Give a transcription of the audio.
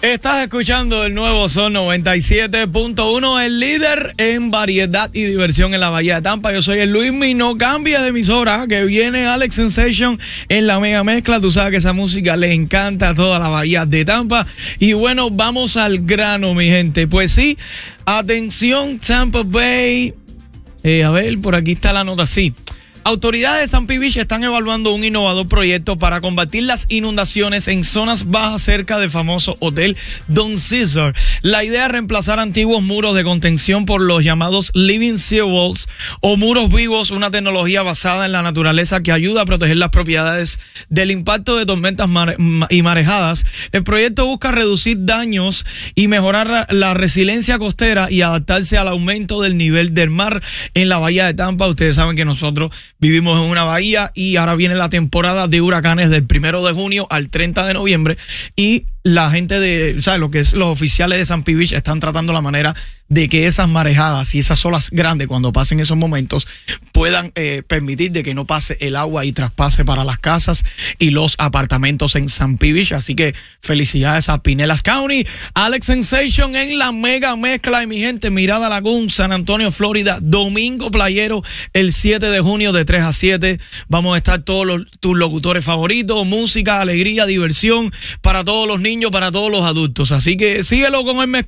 Estás escuchando el nuevo Sol 97.1, el líder en variedad y diversión en la Bahía de Tampa. Yo soy el Luismi, no cambia de emisora, que viene Alex Sensation en la mega mezcla. Tú sabes que esa música le encanta a toda la Bahía de Tampa. Y bueno, vamos al grano, mi gente. Pues sí, atención Tampa Bay. A ver, por aquí está la nota, sí. Autoridades de San Beach están evaluando un innovador proyecto para combatir las inundaciones en zonas bajas cerca del famoso Hotel Don Cesar. La idea es reemplazar antiguos muros de contención por los llamados Living Seawalls o muros vivos, una tecnología basada en la naturaleza que ayuda a proteger las propiedades del impacto de tormentas y marejadas. El proyecto busca reducir daños y mejorar la resiliencia costera y adaptarse al aumento del nivel del mar en la Bahía de Tampa. Ustedes saben que nosotros vivimos en una bahía y ahora viene la temporada de huracanes del 1 de junio al 30 de noviembre y la gente de, ¿sabes? Lo que es los oficiales de San Beach están tratando la manera de que esas marejadas y esas olas grandes cuando pasen esos momentos puedan permitir de que no pase el agua y traspase para las casas y los apartamentos en San Beach. Así que felicidades a Pinellas County. Alex Sensation en la mega mezcla. Y mi gente, Mirada Lagoon, San Antonio, Florida, domingo playero el 7 de junio de 3 a 7. Vamos a estar todos tus locutores favoritos, música, alegría, diversión para todos los niños, para todos los adultos. Así que síguelo con el mezcla.